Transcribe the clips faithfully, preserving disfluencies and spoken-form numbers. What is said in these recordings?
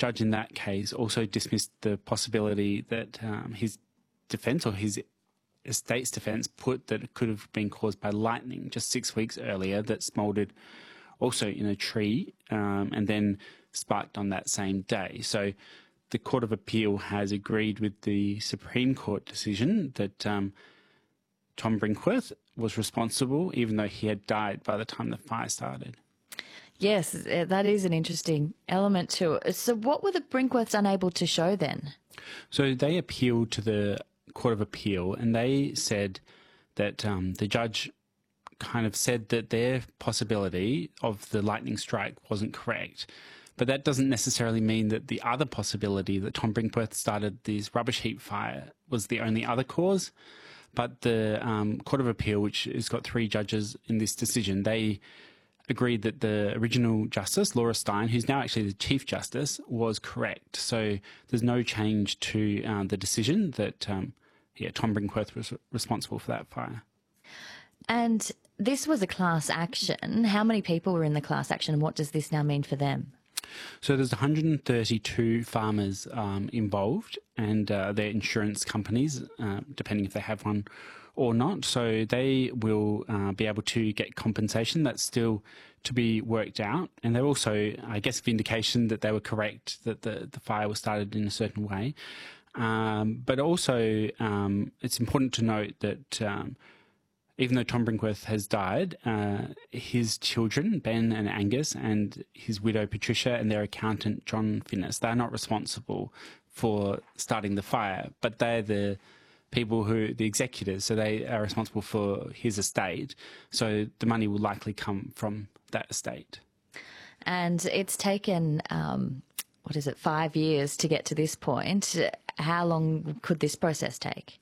judge in that case also dismissed the possibility that um, his defence or his estate's defence put that it could have been caused by lightning just six weeks earlier that smouldered also in a tree um, and then sparked on that same day. So the Court of Appeal has agreed with the Supreme Court decision that um, Tom Brinkworth was responsible, even though he had died by the time the fire started. Yes, that is an interesting element to it. So what were the Brinkworths unable to show then? So they appealed to the Court of Appeal, and they said that um, the judge kind of said that their possibility of the lightning strike wasn't correct. But that doesn't necessarily mean that the other possibility that Tom Brinkworth started this rubbish heap fire was the only other cause. But the um, Court of Appeal, which has got three judges in this decision, they agreed that the original justice, Laura Stein, who's now actually the Chief Justice, was correct. So there's no change to um, the decision that um, yeah, Tom Brinkworth was responsible for that fire. And this was a class action. How many people were in the class action, and what does this now mean for them? So there's one hundred thirty-two farmers um, involved, and uh, their insurance companies, uh, depending if they have one or not. So they will uh, be able to get compensation. That's still to be worked out. And they're also, I guess, vindication that they were correct, that the, the fire was started in a certain way. Um, but also, um, it's important to note that um, even though Tom Brinkworth has died, uh, his children, Ben and Angus, and his widow, Patricia, and their accountant, John Finnis, they're not responsible for starting the fire, but they're the people who, the executors, so they are responsible for his estate. So the money will likely come from that estate. And it's taken, um, what is it, five years to get to this point. How long could this process take?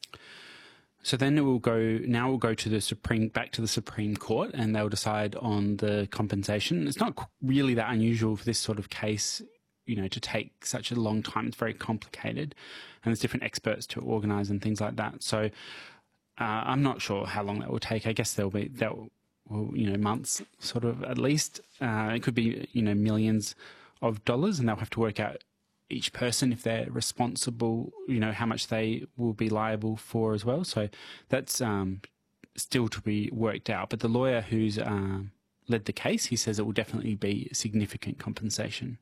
So then it will go, now it will go to the Supreme, back to the Supreme Court, and they'll decide on the compensation. It's not really that unusual for this sort of case, you know, to take such a long time. It's very complicated, and there's different experts to organise and things like that. So uh, I'm not sure how long that will take. I guess there'll be, that will, you know, months sort of at least. Uh, it could be, you know, millions of dollars, and they'll have to work out each person, if they're responsible, you know, how much they will be liable for as well. So that's um, still to be worked out. But the lawyer who's uh, led the case, he says it will definitely be significant compensation.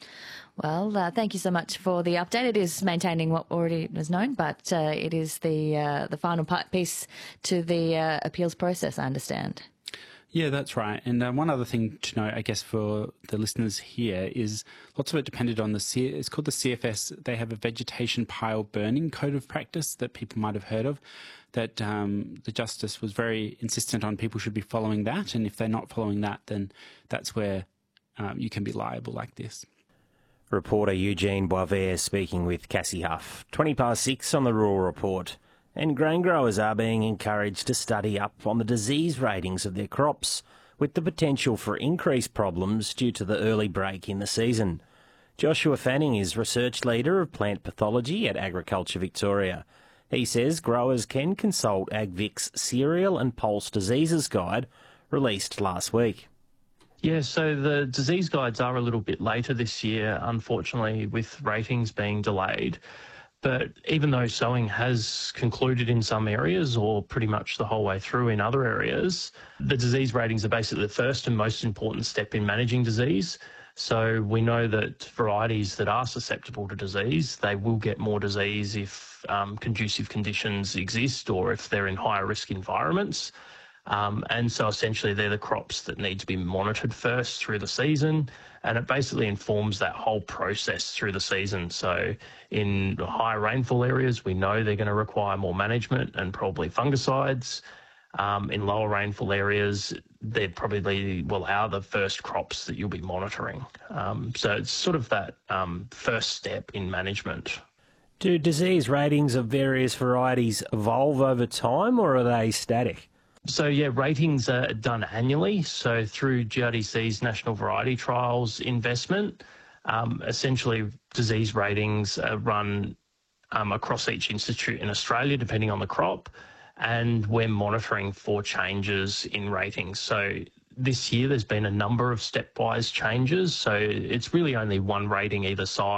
Well, uh, thank you so much for the update. It is maintaining what already was known, but uh, it is the uh, the final part piece to the uh, appeals process, I understand. Yeah, that's right. And uh, one other thing to note, I guess, for the listeners here is lots of it depended on the, C- it's called the C F S. They have a vegetation pile burning code of practice that people might have heard of, that um, the Justice was very insistent on people should be following that. And if they're not following that, then that's where um, you can be liable like this. Reporter Eugene Boisvert speaking with Cassie Huff. twenty past six on the Rural Report. And grain growers are being encouraged to study up on the disease ratings of their crops, with the potential for increased problems due to the early break in the season. Joshua Fanning is Research Leader of Plant Pathology at Agriculture Victoria. He says growers can consult AgVic's Cereal and Pulse Diseases Guide, released last week. Yeah, so the disease guides are a little bit later this year, unfortunately, with ratings being delayed. But even though sowing has concluded in some areas, or pretty much the whole way through in other areas, the disease ratings are basically the first and most important step in managing disease. So we know that varieties that are susceptible to disease, they will get more disease if um, conducive conditions exist or if they're in higher risk environments. Um, and so essentially they're the crops that need to be monitored first through the season, and it basically informs that whole process through the season. So in high rainfall areas, we know they're going to require more management and probably fungicides. Um, in lower rainfall areas, they're probably, well, are the first crops that you'll be monitoring. Um, so it's sort of that um, first step in management. Do disease ratings of various varieties evolve over time, or are they static? So, yeah, ratings are done annually. So through G R D C's National Variety Trials investment, um, essentially disease ratings are run um, across each institute in Australia, depending on the crop, and we're monitoring for changes in ratings. So this year there's been a number of stepwise changes. So it's really only one rating either side.